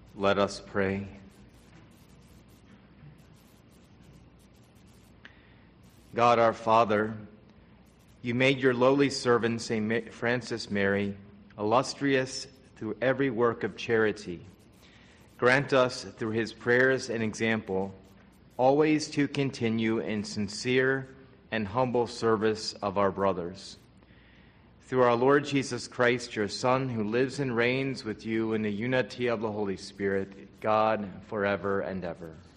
Let us pray. God our Father, you made your lowly servant, St. Francis Mary, illustrious through every work of charity. Grant us, through his prayers and example, always to continue in sincere and humble service of our brothers. Through our Lord Jesus Christ, your Son, who lives and reigns with you in the unity of the Holy Spirit, God, forever and ever.